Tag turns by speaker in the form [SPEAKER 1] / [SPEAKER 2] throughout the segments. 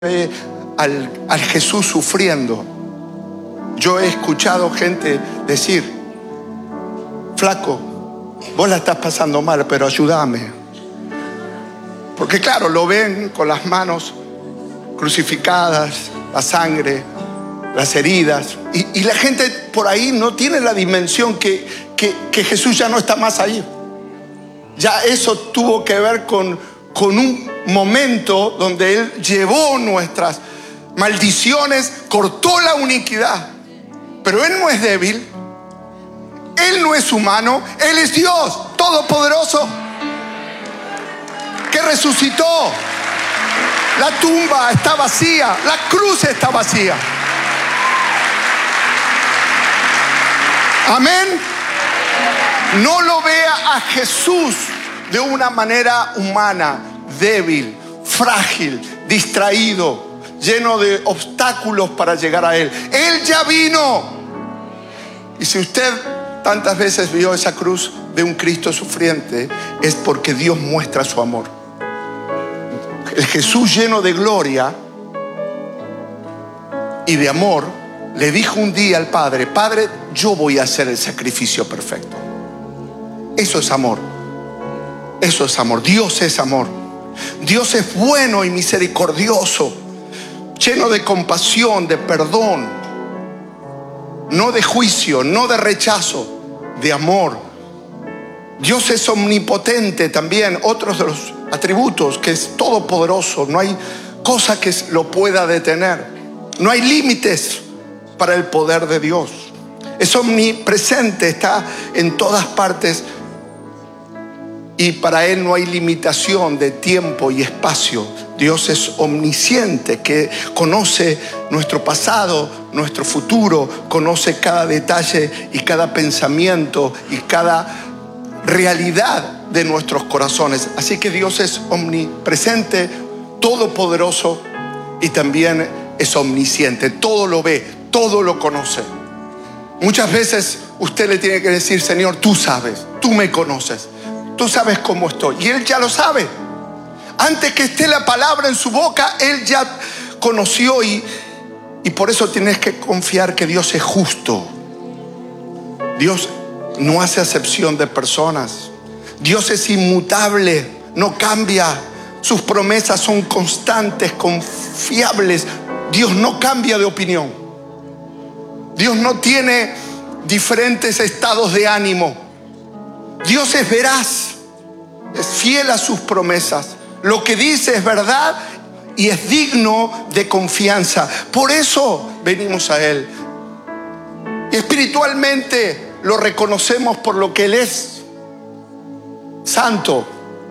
[SPEAKER 1] al Jesús sufriendo. Yo he escuchado gente decir: flaco, vos la estás pasando mal, pero ayúdame. Porque claro, lo ven con las manos crucificadas, la sangre, las heridas, y la gente por ahí no tiene la dimensión que Jesús ya no está más ahí. Ya eso tuvo que ver con un momento donde Él llevó nuestras maldiciones, cortó la iniquidad. Pero Él no es débil, Él no es humano, Él es Dios todopoderoso, que resucitó. La tumba está vacía, la cruz está vacía. Amén. No lo vea a Jesús de una manera humana, débil, frágil, distraído, lleno de obstáculos para llegar a Él. Él ya vino. Y si usted tantas veces vio esa cruz de un Cristo sufriente, es porque Dios muestra su amor. El Jesús lleno de gloria y de amor le dijo un día al Padre: Padre, yo voy a hacer el sacrificio perfecto. Eso es amor. Eso es amor. Dios es amor. Dios es bueno y misericordioso, lleno de compasión, de perdón, no de juicio, no de rechazo, de amor. Dios es omnipotente también, otros de los atributos, que es todopoderoso. No hay cosa que lo pueda detener. No hay límites para el poder de Dios. Es omnipresente, está en todas partes. Y para Él no hay limitación de tiempo y espacio. Dios es omnisciente, que conoce nuestro pasado, nuestro futuro, conoce cada detalle y cada pensamiento y cada realidad de nuestros corazones. Así que Dios es omnipresente, todopoderoso, y también es omnisciente. Todo lo ve, todo lo conoce. Muchas veces usted le tiene que decir: Señor, tú sabes, tú me conoces. Tú sabes cómo estoy. Y Él ya lo sabe. Antes que esté la palabra en su boca, Él ya conoció. Y por eso tienes que confiar que Dios es justo. Dios no hace acepción de personas. Dios es inmutable, no cambia. Sus promesas son constantes, confiables. Dios no cambia de opinión. Dios no tiene diferentes estados de ánimo. Dios es veraz, es fiel a sus promesas. Lo que dice es verdad y es digno de confianza. Por eso venimos a Él. Y espiritualmente lo reconocemos por lo que Él es: santo,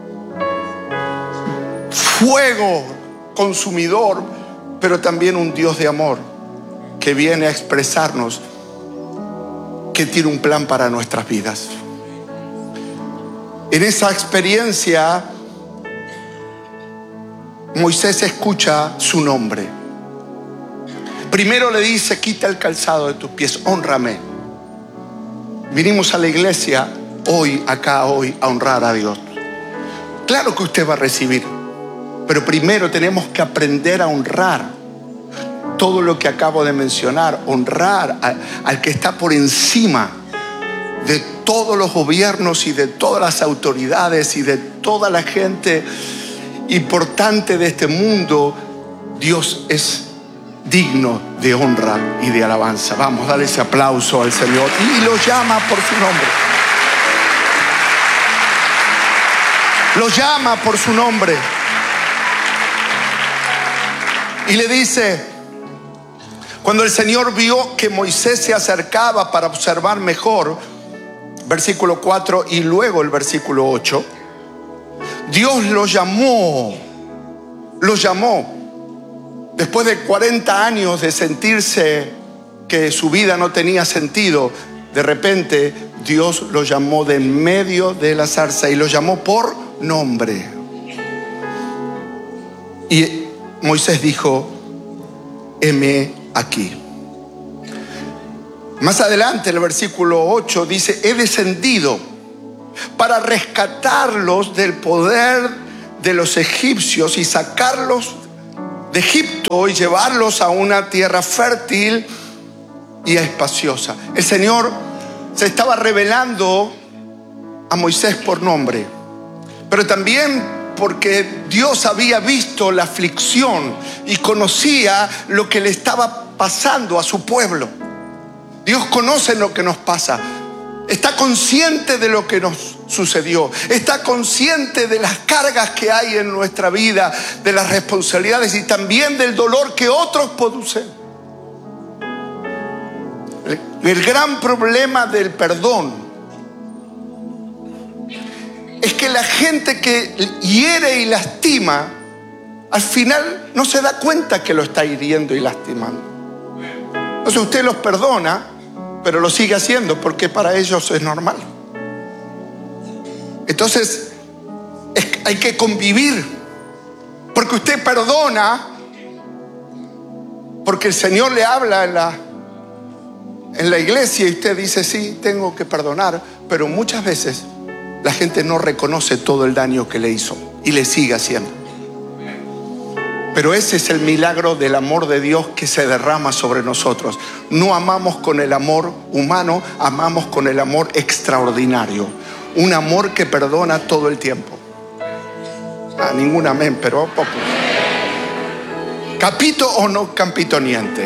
[SPEAKER 1] fuego consumidor, pero también un Dios de amor, que viene a expresarnos que tiene un plan para nuestras vidas. En esa experiencia, Moisés escucha su nombre. Primero le dice: quita el calzado de tus pies, hónrame. Vinimos a la iglesia hoy, a honrar a Dios. Claro que usted va a recibir, pero primero tenemos que aprender a honrar todo lo que acabo de mencionar. Honrar al que está por encima de todos los gobiernos y de todas las autoridades y de toda la gente importante de este mundo. Dios es digno de honra y de alabanza. Vamos, dale ese aplauso al Señor. Y lo llama por su nombre. Lo llama por su nombre. Y le dice, cuando el Señor vio que Moisés se acercaba para observar mejor, versículo 4 y luego el versículo 8, Dios lo llamó. Después de 40 años de sentirse que su vida no tenía sentido, de repente Dios lo llamó de en medio de la zarza y lo llamó por nombre. Y Moisés dijo: heme aquí. Más adelante, el versículo 8 dice: he descendido para rescatarlos del poder de los egipcios y sacarlos de Egipto y llevarlos a una tierra fértil y espaciosa. El Señor se estaba revelando a Moisés por nombre, pero también porque Dios había visto la aflicción y conocía lo que le estaba pasando a su pueblo. Dios conoce lo que nos pasa, está consciente de lo que nos sucedió, está consciente de las cargas que hay en nuestra vida, de las responsabilidades y también del dolor que otros producen. El gran problema del perdón es que la gente que hiere y lastima, al final no se da cuenta que lo está hiriendo y lastimando. Entonces usted los perdona, pero lo sigue haciendo porque para ellos es normal. Entonces hay que convivir, porque usted perdona, porque el Señor le habla en la iglesia y usted dice, sí, tengo que perdonar, pero muchas veces la gente no reconoce todo el daño que le hizo y le sigue haciendo. Pero ese es el milagro del amor de Dios que se derrama sobre nosotros. No amamos con el amor humano, amamos con el amor extraordinario. Un amor que perdona todo el tiempo. Ningún amén, pero poco. ¿Capito o no capitoniente?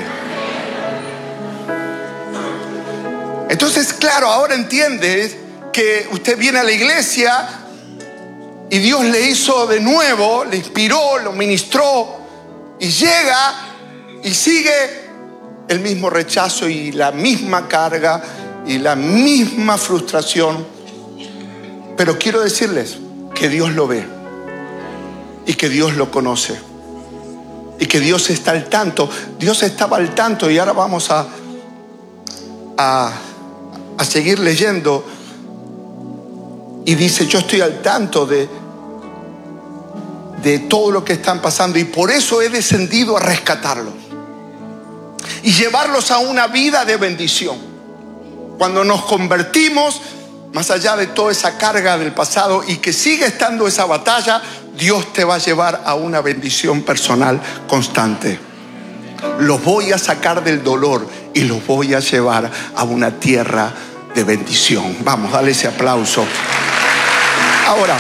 [SPEAKER 1] Entonces, claro, ahora entiende que usted viene a la iglesia y Dios le hizo de nuevo, le inspiró, lo ministró y llega y sigue el mismo rechazo y la misma carga y la misma frustración. Pero quiero decirles que Dios lo ve y que Dios lo conoce y que Dios está al tanto. Dios estaba al tanto y ahora vamos a seguir leyendo. Y dice, yo estoy al tanto de todo lo que están pasando y por eso he descendido a rescatarlos y llevarlos a una vida de bendición. Cuando nos convertimos, más allá de toda esa carga del pasado y que sigue estando esa batalla, Dios te va a llevar a una bendición personal constante. Los voy a sacar del dolor y los voy a llevar a una tierra de bendición. Vamos, dale ese aplauso. Ahora,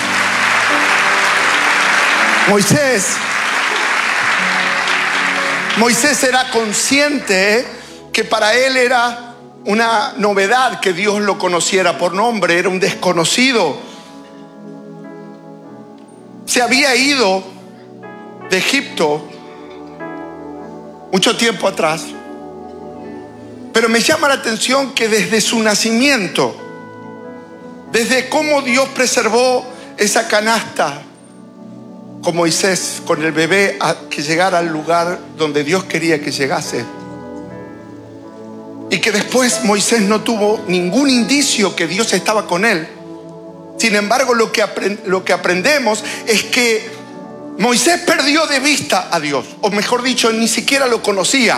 [SPEAKER 1] Moisés era consciente que para él era una novedad que Dios lo conociera por nombre, era un desconocido. Se había ido de Egipto mucho tiempo atrás, pero me llama la atención que desde su nacimiento, desde cómo Dios preservó esa canasta con Moisés, con el bebé, a que llegara al lugar donde Dios quería que llegase. Y que después Moisés no tuvo ningún indicio que Dios estaba con él. Sin embargo, lo que aprendemos es que Moisés perdió de vista a Dios, o mejor dicho, ni siquiera lo conocía.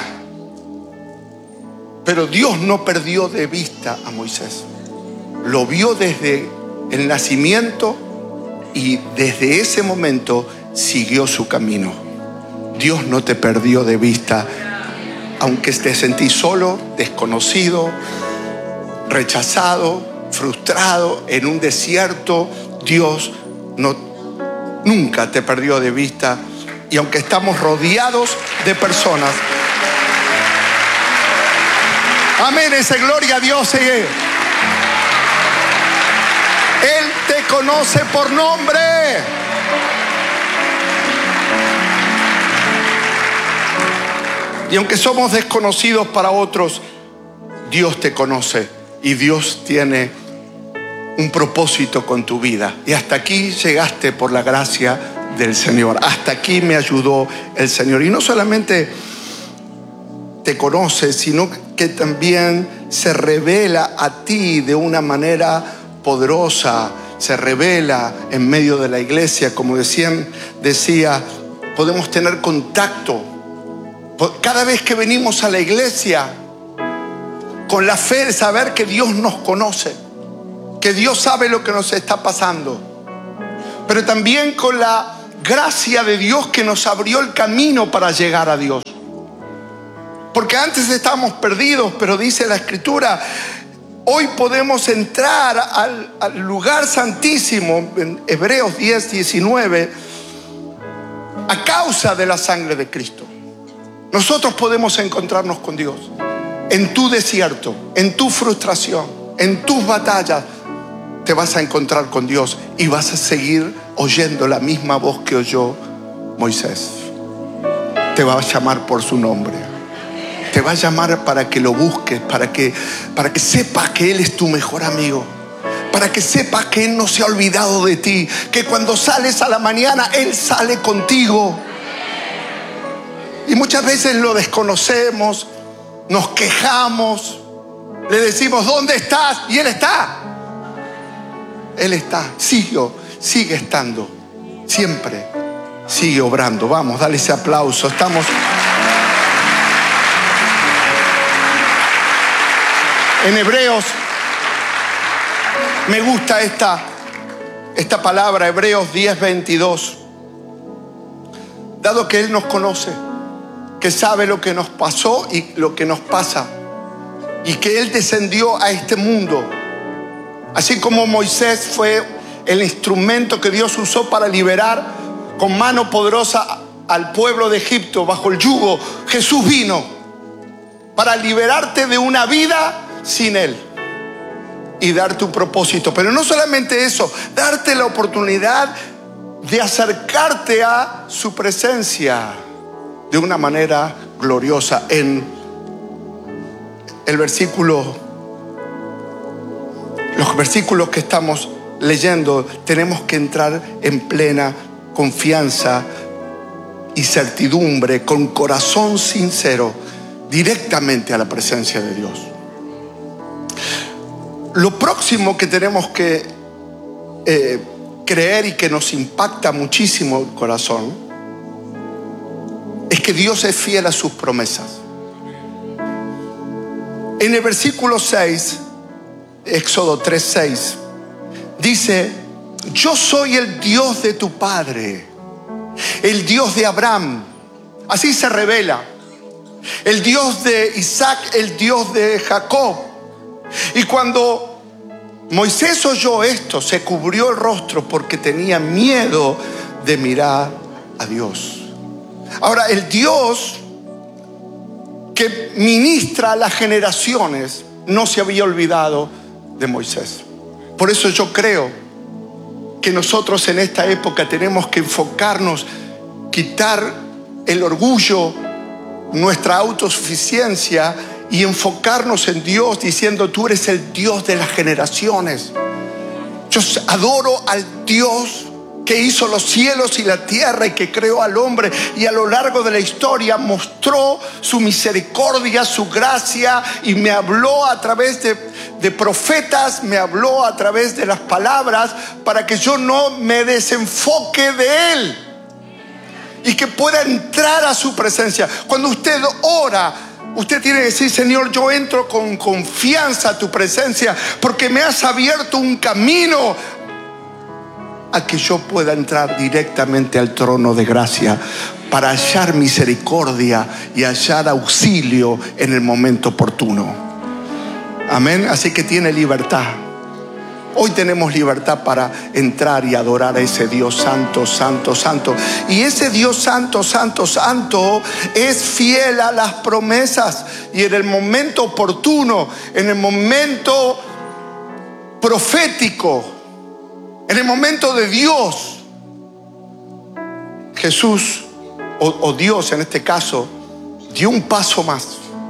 [SPEAKER 1] Pero Dios no perdió de vista a Moisés. Lo vio desde el nacimiento y desde ese momento siguió su camino. Dios no te perdió de vista, aunque te sentís solo, desconocido, rechazado, frustrado, en un desierto. Dios nunca te perdió de vista. Y aunque estamos rodeados de personas, amén, esa gloria a Dios. Él te conoce por nombre. Y aunque somos desconocidos para otros, Dios te conoce y Dios tiene un propósito con tu vida. Y hasta aquí llegaste por la gracia del Señor. Hasta aquí me ayudó el Señor. Y no solamente te conoce, sino que también se revela a ti de una manera poderosa. Se revela en medio de la iglesia. Como decía, podemos tener contacto. Cada vez que venimos a la iglesia, con la fe de saber que Dios nos conoce, que Dios sabe lo que nos está pasando, pero también con la gracia de Dios que nos abrió el camino para llegar a Dios. Porque antes estábamos perdidos, pero dice la Escritura, hoy podemos entrar al lugar santísimo, en Hebreos 10, 19, a causa de la sangre de Cristo. Nosotros podemos encontrarnos con Dios en tu desierto, en tu frustración, en tus batallas. Te vas a encontrar con Dios y vas a seguir oyendo la misma voz que oyó Moisés. Te va a llamar por su nombre. Te va a llamar para que lo busques, para que sepas que Él es tu mejor amigo, para que sepas que Él no se ha olvidado de ti, que cuando sales a la mañana Él sale contigo. Y muchas veces lo desconocemos, nos quejamos, le decimos ¿dónde estás? Y Él está. Él está, sigue estando, siempre sigue obrando. Vamos, dale ese aplauso. Estamos en Hebreos. Me gusta esta palabra, Hebreos 10:22. Dado que Él nos conoce, que sabe lo que nos pasó y lo que nos pasa, y que Él descendió a este mundo, así como Moisés fue el instrumento que Dios usó para liberar con mano poderosa al pueblo de Egipto bajo el yugo, Jesús vino para liberarte de una vida sin Él y darte un propósito. Pero no solamente eso, darte la oportunidad de acercarte a su presencia de una manera gloriosa. En el los versículos que estamos leyendo, tenemos que entrar en plena confianza y certidumbre, con corazón sincero, directamente a la presencia de Dios. Lo próximo que tenemos que creer y que nos impacta muchísimo el corazón es que Dios es fiel a sus promesas. En el versículo 6, Éxodo 3:6, dice: yo soy el Dios de tu padre, el Dios de Abraham. Así se revela. El Dios de Isaac, el Dios de Jacob. Y cuando Moisés oyó esto, se cubrió el rostro porque tenía miedo de mirar a Dios. Ahora, el Dios que ministra a las generaciones no se había olvidado de Moisés. Por eso yo creo que nosotros en esta época tenemos que enfocarnos, quitar el orgullo, nuestra autosuficiencia, y enfocarnos en Dios, diciendo: tú eres el Dios de las generaciones. Yo adoro al Dios que hizo los cielos y la tierra y que creó al hombre, y a lo largo de la historia mostró su misericordia, su gracia, y me habló a través de profetas, me habló a través de las palabras, para que yo no me desenfoque de Él y que pueda entrar a su presencia. Cuando usted ora, usted tiene que decir: Señor, yo entro con confianza a tu presencia, porque me has abierto un camino a que yo pueda entrar directamente al trono de gracia para hallar misericordia y hallar auxilio en el momento oportuno. Amén. Así que tiene libertad. Hoy tenemos libertad para entrar y adorar a ese Dios santo, santo, santo. Y ese Dios santo, santo, santo es fiel a las promesas. Y en el momento oportuno, en el momento profético, en el momento de Dios, Jesús, o Dios en este caso, dio un paso más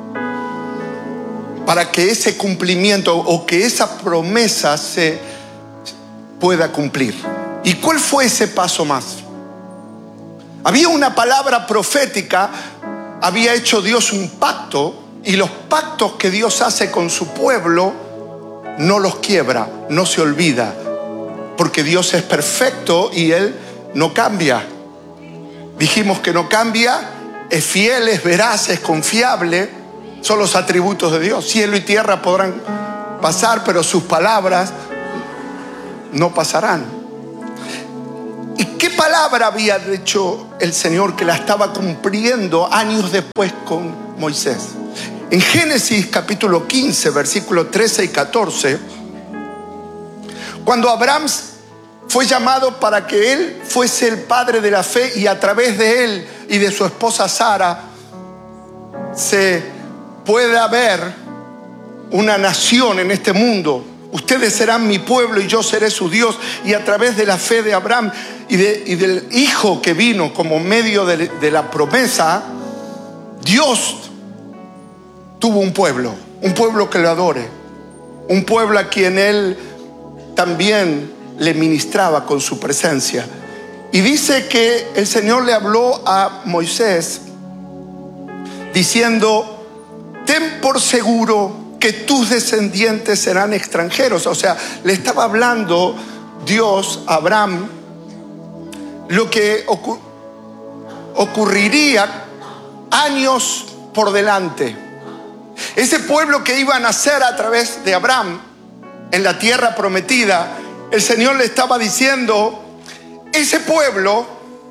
[SPEAKER 1] para que ese cumplimiento o que esa promesa se pueda cumplir. ¿Y cuál fue ese paso más? Había una palabra profética, había hecho Dios un pacto, y los pactos que Dios hace con su pueblo no los quiebra, no se olvida, porque Dios es perfecto y Él no cambia. Dijimos que no cambia, es fiel, es veraz, es confiable. Son los atributos de Dios. Cielo y tierra podrán pasar, pero sus palabras no pasarán. ¿Y qué palabra palabra había dicho el Señor que la estaba cumpliendo años después con Moisés. En Génesis capítulo 15, versículos 13 y 14, cuando Abraham fue llamado para que él fuese el padre de la fe y a través de él y de su esposa Sara se pueda ver una nación en este mundo. Ustedes serán mi pueblo y yo seré su Dios. Y a través de la fe de Abraham y del hijo que vino como medio de la promesa, Dios tuvo un pueblo que lo adore, un pueblo a quien él también le ministraba con su presencia. Y dice que el Señor le habló a Moisés diciendo: ten por seguro que tus descendientes serán extranjeros. O sea, le estaba hablando Dios a Abraham lo que ocurriría años por delante. Ese pueblo que iba a nacer a través de Abraham en la tierra prometida, el Señor le estaba diciendo: ese pueblo,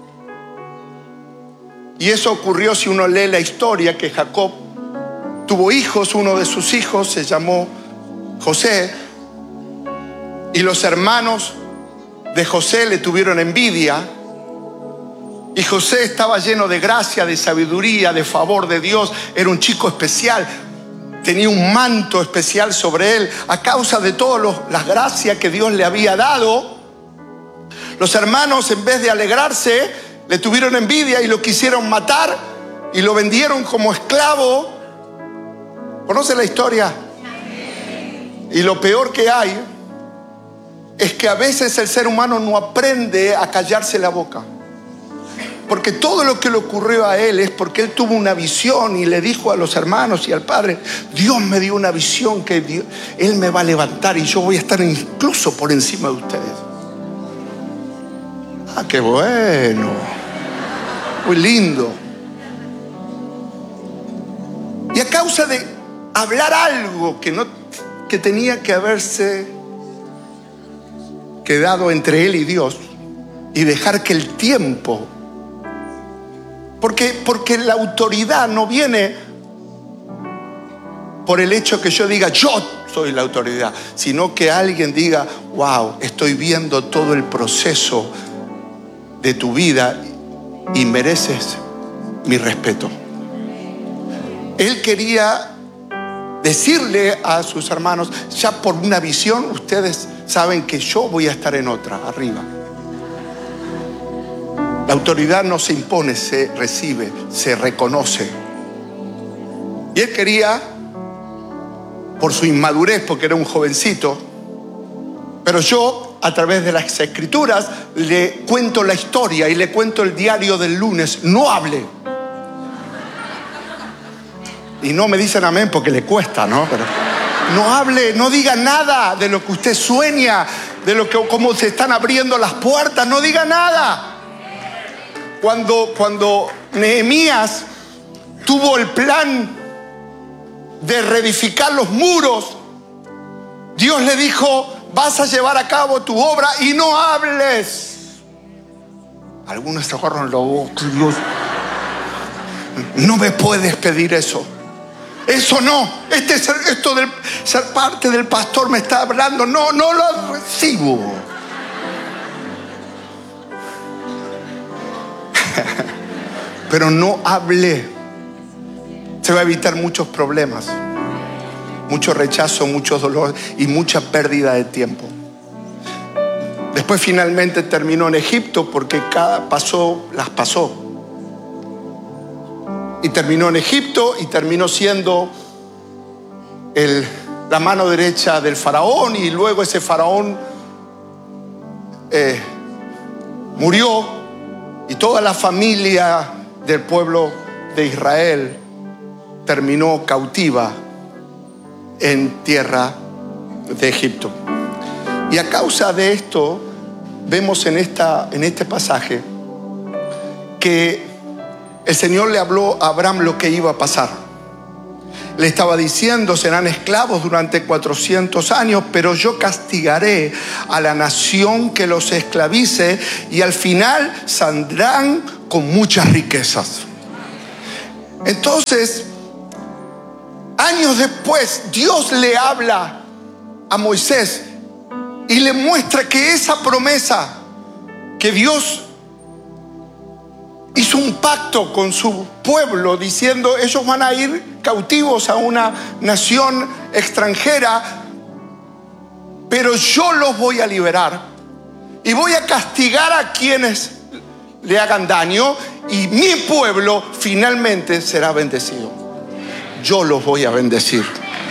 [SPEAKER 1] y eso ocurrió si uno lee la historia, que Jacob tuvo hijos, uno de sus hijos se llamó José, y los hermanos de José le tuvieron envidia, y José estaba lleno de gracia, de sabiduría, de favor de Dios, era un chico especial, tenía un manto especial sobre él, a causa de todas las gracias que Dios le había dado. Los hermanos, en vez de alegrarse, le tuvieron envidia y lo quisieron matar y lo vendieron como esclavo. ¿Conoce la historia? Y lo peor que hay es que a veces el ser humano no aprende a callarse la boca. Porque todo lo que le ocurrió a él es porque él tuvo una visión y le dijo a los hermanos y al padre: Dios me dio una visión que Él me va a levantar y yo voy a estar incluso por encima de ustedes. Ah, qué bueno. Muy lindo. Y a causa de hablar algo que tenía que haberse quedado entre él y Dios y dejar que el tiempo, porque la autoridad no viene por el hecho que yo diga yo soy la autoridad, sino que alguien diga: wow, estoy viendo todo el proceso de tu vida y mereces mi respeto. Él quería decirle a sus hermanos: ya por una visión ustedes saben que yo voy a estar en otra, arriba. La autoridad no se impone, se recibe, se reconoce. Y él quería, por su inmadurez, porque era un jovencito, pero yo, a través de las escrituras, le cuento la historia y le cuento el diario del lunes. No hable. Y no me dicen amén porque le cuesta, ¿no? Pero no hable, no diga nada de lo que usted sueña, de cómo se están abriendo las puertas. No diga nada. Cuando Nehemías tuvo el plan de reedificar los muros, Dios le dijo: vas a llevar a cabo tu obra y no hables. Algunos se agarran la boca. Dios, no me puedes pedir eso. Eso no. Esto de ser parte del pastor me está hablando. No lo recibo. Pero no hable. Se va a evitar muchos problemas, mucho rechazo, mucho dolor y mucha pérdida de tiempo. Después finalmente terminó en Egipto porque las pasó. Y terminó en Egipto y terminó siendo la mano derecha del faraón, y luego ese faraón murió y toda la familia del pueblo de Israel terminó cautiva en tierra de Egipto. Y a causa de esto vemos en este pasaje que el Señor le habló a Abraham lo que iba a pasar. Le estaba diciendo, serán esclavos durante 400 años, pero yo castigaré a la nación que los esclavice y al final saldrán con muchas riquezas. Entonces, años después, Dios le habla a Moisés y le muestra que esa promesa que Dios hizo un pacto con su pueblo diciendo, ellos van a ir cautivos a una nación extranjera, pero yo los voy a liberar y voy a castigar a quienes le hagan daño y mi pueblo finalmente será bendecido. Yo los voy a bendecir.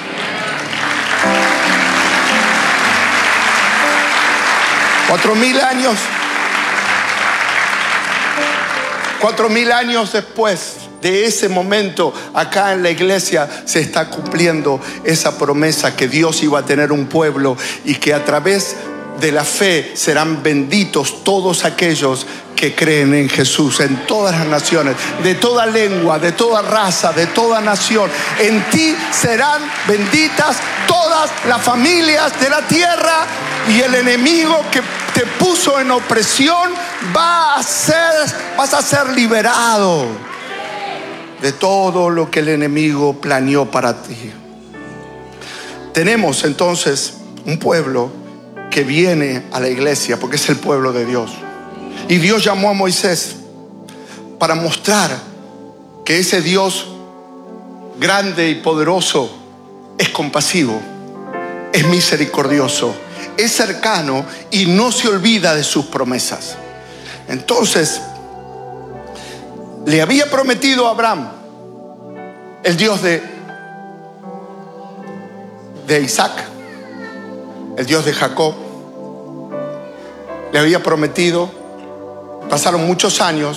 [SPEAKER 1] Cuatro mil años después de ese momento, acá en la iglesia se está cumpliendo esa promesa que Dios iba a tener un pueblo y que a través de la fe serán benditos todos aquellos que creen en Jesús, en todas las naciones, de toda lengua, de toda raza, de toda nación. En ti serán benditas todas las familias de la tierra, y el enemigo que te puso en opresión vas a ser liberado de todo lo que el enemigo planeó para ti. Tenemos entonces un pueblo que viene a la iglesia porque es el pueblo de Dios. Y Dios llamó a Moisés para mostrar que ese Dios grande y poderoso es compasivo, es misericordioso, es cercano y no se olvida de sus promesas. Entonces, le había prometido a Abraham, el Dios de Isaac, el Dios de Jacob. Le había prometido, pasaron muchos años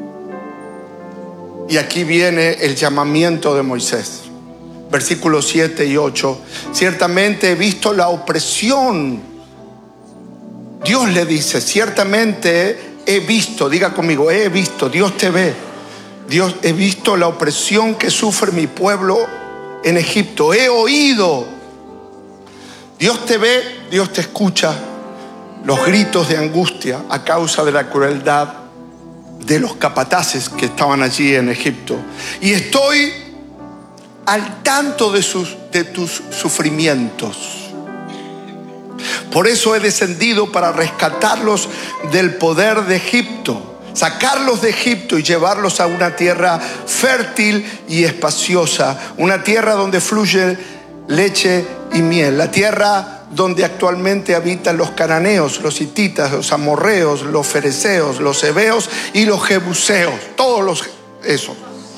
[SPEAKER 1] y aquí viene el llamamiento de Moisés. Versículos 7 y 8. Ciertamente he visto la opresión. Dios le dice, ciertamente he visto, diga conmigo, he visto, Dios te ve. Dios, he visto la opresión que sufre mi pueblo en Egipto. He oído. Dios te ve, Dios te escucha. Los gritos de angustia a causa de la crueldad de los capataces que estaban allí en Egipto. Y estoy al tanto de tus sufrimientos. Por eso he descendido para rescatarlos del poder de Egipto, sacarlos de Egipto y llevarlos a una tierra fértil y espaciosa, una tierra donde fluye leche y miel, la tierra donde actualmente habitan los cananeos, los hititas, los amorreos, los fereceos, los heveos y los jebuseos, todos esos.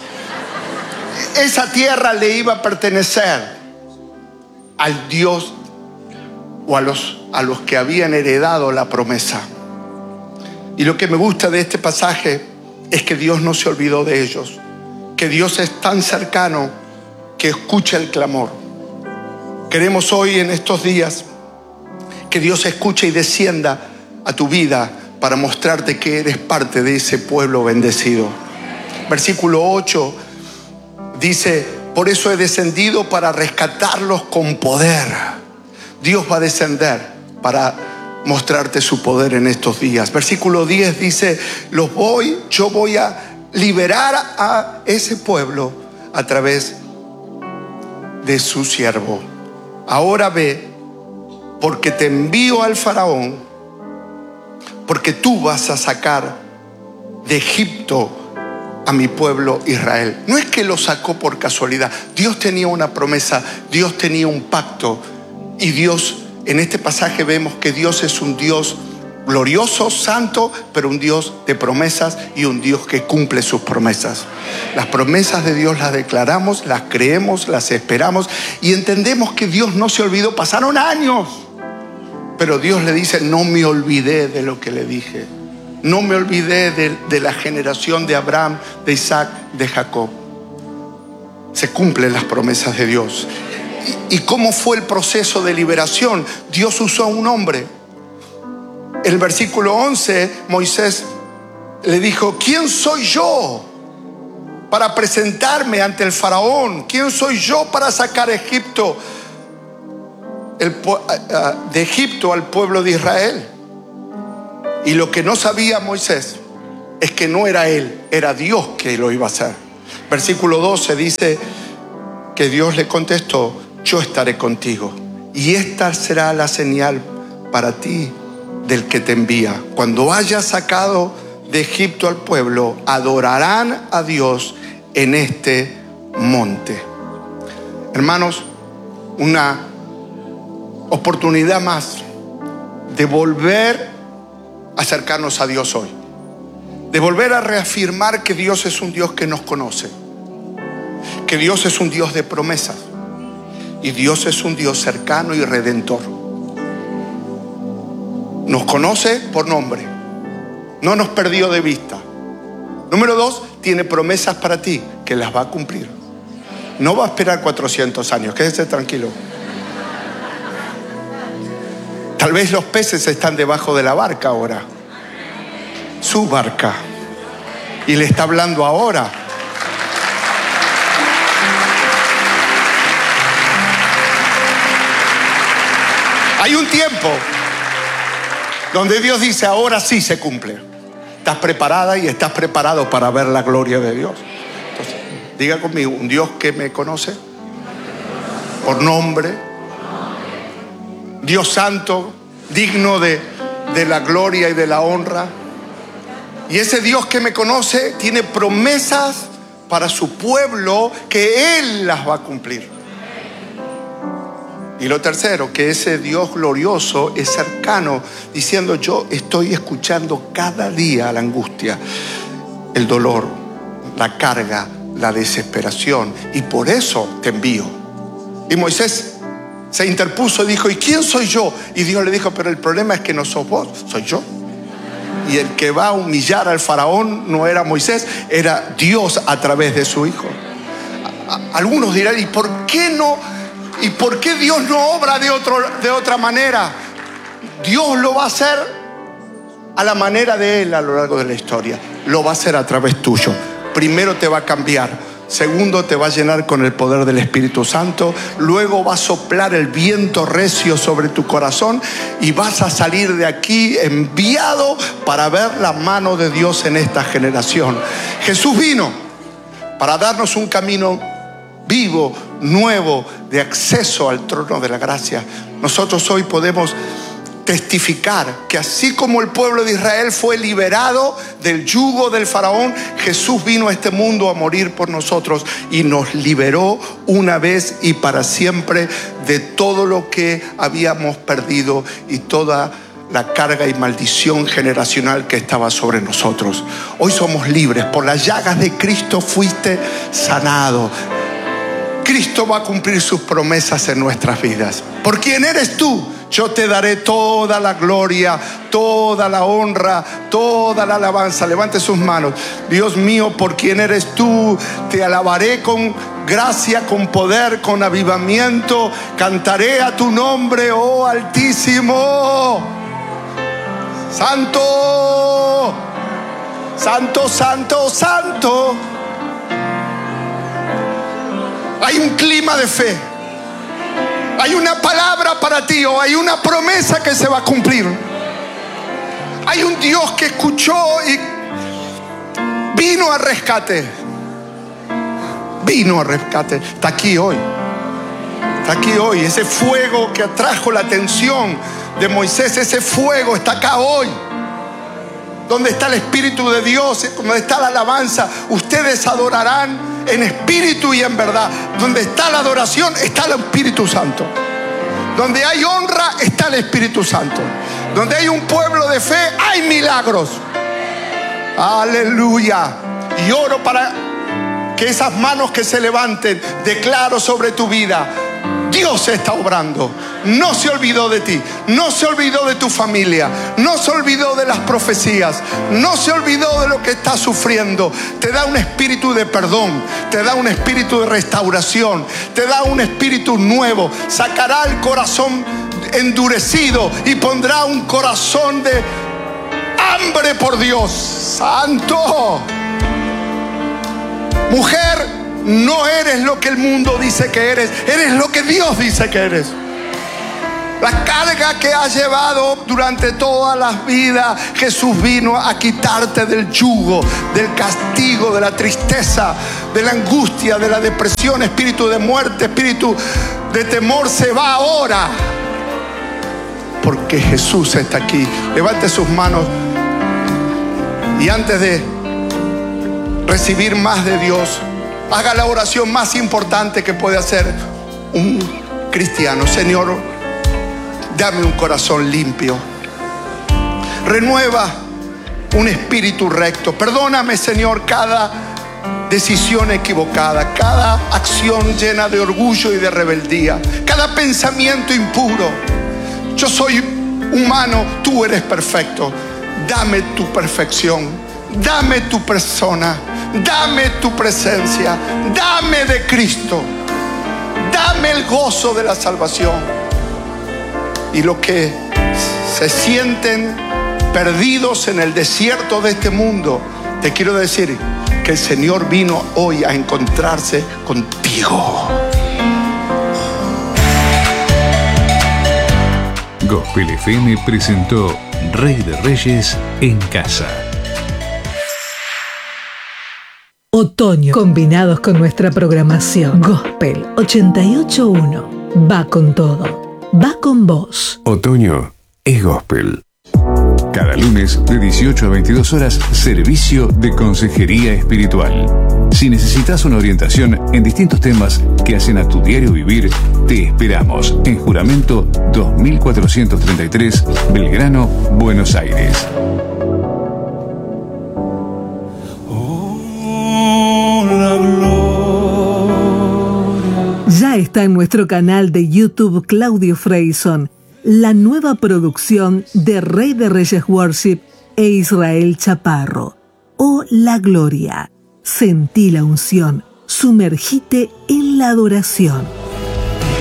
[SPEAKER 1] Esa tierra le iba a pertenecer al Dios o a los que habían heredado la promesa. Y lo que me gusta de este pasaje es que Dios no se olvidó de ellos, que Dios es tan cercano que escucha el clamor. Queremos hoy, en estos días, que Dios escuche y descienda a tu vida para mostrarte que eres parte de ese pueblo bendecido. Versículo 8 dice, por eso he descendido para rescatarlos con poder. Dios va a descender para mostrarte su poder en estos días. Versículo 10 dice, yo voy a liberar a ese pueblo a través de su siervo. Ahora ve, porque te envío al faraón, porque tú vas a sacar de Egipto a mi pueblo Israel. No es que lo sacó por casualidad. Dios tenía una promesa, Dios tenía un pacto. Y Dios, en este pasaje vemos que Dios es un Dios glorioso, santo, pero un Dios de promesas y un Dios que cumple sus promesas. Las promesas de Dios las declaramos, las creemos, las esperamos y entendemos que Dios no se olvidó. Pasaron años, pero Dios le dice, no me olvidé de lo que le dije. No me olvidé de la generación de Abraham, de Isaac, de Jacob. Se cumplen las promesas de Dios. ¿Y cómo fue el proceso de liberación? Dios usó a un hombre. El versículo 11, Moisés le dijo, ¿quién soy yo para presentarme ante el faraón. ¿Quién soy yo para sacar de Egipto al pueblo de Israel? Y lo que no sabía Moisés es que no era él, era Dios que lo iba a hacer. Versículo 12 dice que Dios le contestó: yo estaré contigo, y esta será la señal para ti del que te envía. Cuando hayas sacado de Egipto al pueblo, adorarán a Dios en este monte. Hermanos, una oportunidad más de volver a acercarnos a Dios hoy, de volver a reafirmar que Dios es un Dios que nos conoce, que Dios es un Dios de promesas y Dios es un Dios cercano y redentor. Nos conoce por nombre, no nos perdió de vista. Número 2, tiene promesas para ti que las va a cumplir. No va a esperar 400 años, quédese tranquilo. Tal vez los peces están debajo de la barca ahora, su barca, y le está hablando ahora. Hay un tiempo donde Dios dice: ahora sí se cumple. Estás preparada y estás preparado para ver la gloria de Dios. Entonces, diga conmigo: un Dios que me conoce por nombre, Dios santo, digno de la gloria y de la honra. Y ese Dios que me conoce tiene promesas para su pueblo que Él las va a cumplir. Y lo tercero, que ese Dios glorioso es cercano, diciendo: yo estoy escuchando cada día la angustia, el dolor, la carga, la desesperación, y por eso te envío. Y Moisés se interpuso y dijo: ¿y quién soy yo? Y Dios le dijo: pero el problema es que no sos vos, soy yo. Y el que va a humillar al faraón no era Moisés, era Dios a través de su hijo. Algunos dirán: ¿y por qué no? ¿Y por qué Dios no obra de otra manera? Dios lo va a hacer a la manera de Él a lo largo de la historia. Lo va a hacer a través tuyo. Primero te va a cambiar. Segundo, te va a llenar con el poder del Espíritu Santo. Luego va a soplar el viento recio sobre tu corazón y vas a salir de aquí enviado para ver la mano de Dios en esta generación. Jesús vino para darnos un camino vivo, nuevo, de acceso al trono de la gracia. Nosotros hoy podemos testificar que así como el pueblo de Israel fue liberado del yugo del faraón, Jesús vino a este mundo a morir por nosotros y nos liberó una vez y para siempre de todo lo que habíamos perdido y toda la carga y maldición generacional que estaba sobre nosotros. Hoy somos libres. Por las llagas de Cristo fuiste sanado. Cristo va a cumplir sus promesas en nuestras vidas. Por quien eres tú, yo te daré toda la gloria, toda la honra, toda la alabanza. Levante sus manos. Dios mío, por quien eres tú, te alabaré con gracia, con poder, con avivamiento. Cantaré a tu nombre, oh Altísimo. Santo, santo, santo, santo. Hay un clima de fe. Hay una palabra para ti, o hay una promesa que se va a cumplir. Hay un Dios que escuchó y vino a rescate. Vino a rescate. Está aquí hoy. Está aquí hoy. Ese fuego que atrajo la atención de Moisés, ese fuego está acá hoy. Donde está el Espíritu de Dios, donde está la alabanza, ustedes adorarán en espíritu y en verdad. Donde está la adoración, está el Espíritu Santo. Donde hay honra, está el Espíritu Santo. Donde hay un pueblo de fe, hay milagros. Aleluya. Y oro para que esas manos que se levanten, declaro sobre tu vida: Dios está obrando. No se olvidó de ti, no se olvidó de tu familia, no se olvidó de las profecías, no se olvidó de lo que estás sufriendo. Te da un espíritu de perdón, te da un espíritu de restauración, te da un espíritu nuevo. Sacará el corazón endurecido y pondrá un corazón de hambre por Dios. Santo. Mujer, no eres lo que el mundo dice que eres. Eres lo que Dios dice que eres. La carga que has llevado durante todas las vidas, Jesús vino a quitarte del yugo, del castigo, de la tristeza, de la angustia, de la depresión. Espíritu de muerte, espíritu de temor, se va ahora, porque Jesús está aquí. Levante sus manos y antes de recibir más de Dios, haga la oración más importante que puede hacer un cristiano. Señor, dame un corazón limpio. Renueva un espíritu recto. Perdóname, Señor, cada decisión equivocada, cada acción llena de orgullo y de rebeldía, cada pensamiento impuro. Yo soy humano, tú eres perfecto. Dame tu perfección, dame tu persona, dame tu presencia, dame de Cristo, dame el gozo de la salvación. Y los que se sienten perdidos en el desierto de este mundo, te quiero decir que el Señor vino hoy a encontrarse contigo.
[SPEAKER 2] Gospel FM presentó Rey de Reyes en casa.
[SPEAKER 3] Otoño, combinados con nuestra programación. Gospel 88.1. Va con todo. Va con vos.
[SPEAKER 2] Otoño es Gospel. Cada lunes de 18 a 22 horas, servicio de consejería espiritual. Si necesitas una orientación en distintos temas que hacen a tu diario vivir, te esperamos en Juramento 2433, Belgrano, Buenos Aires.
[SPEAKER 3] Ya está en nuestro canal de YouTube Claudio Freyson, la nueva producción de Rey de Reyes Worship e Israel Chaparro. Oh, la gloria. Sentí la unción. Sumergite en la adoración.